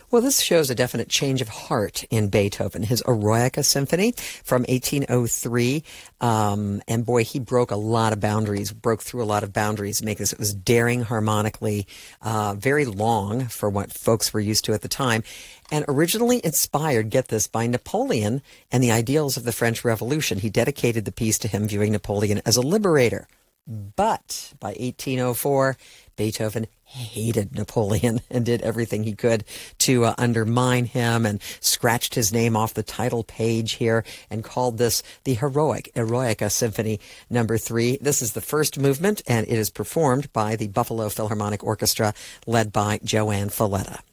Well, this shows a definite change of heart in Beethoven. His Eroica Symphony from 1803. And boy, he broke a lot of boundaries, broke through a lot of boundaries to make this. It was daring harmonically, very long for what folks were used to at the time. And originally inspired, get this, by Napoleon and the ideals of the French Revolution. He dedicated the piece to him, viewing Napoleon as a liberator. But by 1804, Beethoven hated Napoleon and did everything he could to undermine him, and scratched his name off the title page here and called this the Eroica Symphony Number 3. This is the first movement, and it is performed by the Buffalo Philharmonic Orchestra led by Joanne Falletta.